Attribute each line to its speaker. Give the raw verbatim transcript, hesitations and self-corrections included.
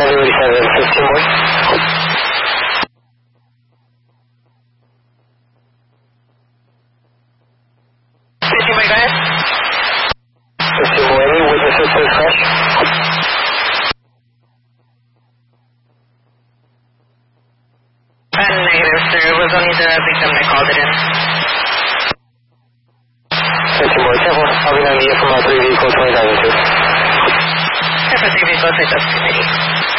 Speaker 1: eighty-seven, fifteen more.
Speaker 2: fifteen more, go ahead.
Speaker 1: fifteen more, any witnesses to this crash?
Speaker 2: Uh, negative, sir. It was only the victim that called it in.
Speaker 1: fifteen more, careful. I'll be ninety from our three vehicles, twenty thousand two.
Speaker 2: Careful, three vehicles, I just committee.